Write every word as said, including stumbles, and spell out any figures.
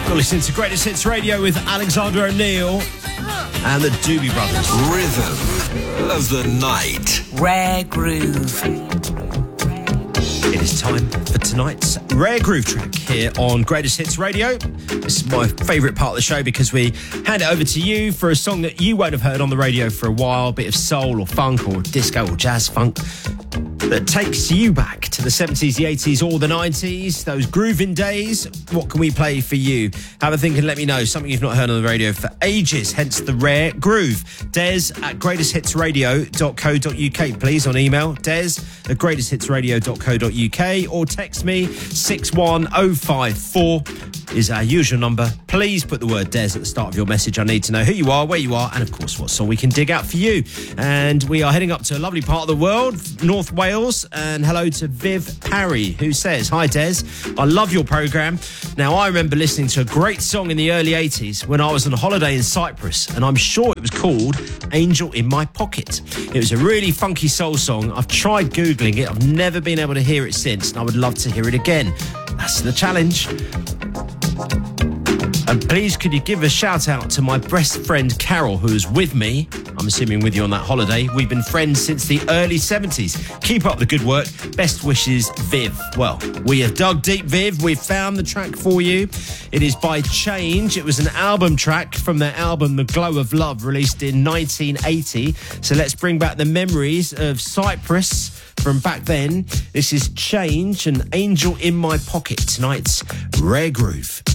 You're listening to Greatest Hits Radio with Alexander O'Neill and the Doobie Brothers. Rhythm of the night. Rare Groove. It is time for tonight's Rare Groove track here on Greatest Hits Radio. This is my favourite part of the show because we hand it over to you for a song that you won't have heard on the radio for a while, a bit of soul or funk or disco or jazz funk that takes you back to the seventies, the eighties or the nineties, those grooving days. What can we play for you? Have a think and let me know. Something you've not heard on the radio for ages, hence the Rare Groove. Des at greatest hits radio dot co dot uk, please, on email. Des at greatest hits radio dot co dot uk or text me six one oh five four is our usual number. Please put the word Des at the start of your message. I need to know who you are, where you are, and of course what song we can dig out for you. And we are heading up to a lovely part of the world, North Wales, and hello to Viv Parry, who says, "Hi Des, I love your programme. Now I remember listening to a great song in the early eighties when I was on holiday in Cyprus, and I'm sure it was called Angel in My Pocket. It was a really funky soul song. I've tried Googling it, I've never been able to hear it since, and I would love to hear it again." That's the challenge. And please, could you give a shout out to my best friend Carol, who is with me, I'm assuming with you on that holiday. We've been friends since the early seventies. Keep up the good work. Best wishes, Viv. Well, we have dug deep, Viv. We've found the track for you. It is by Change. It was an album track from their album The Glow of Love, released in nineteen eighty. So let's bring back the memories of Cyprus from back then. This is Change and Angel in My Pocket, tonight's Rare Groove.